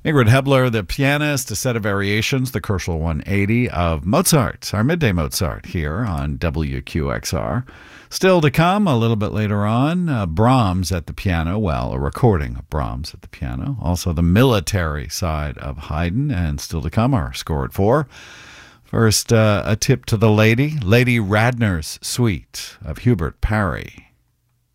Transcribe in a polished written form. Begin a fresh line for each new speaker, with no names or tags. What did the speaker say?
Ingrid Hebler, the pianist, a set of variations, the Koerschel 180 of Mozart, our Midday Mozart here on WQXR. Still to come a little bit later on, Brahms at the piano, well, a recording of Brahms at the piano. Also the military side of Haydn, and still to come, our score at 4. First, a tip to the Lady Radner's Suite of Hubert Parry.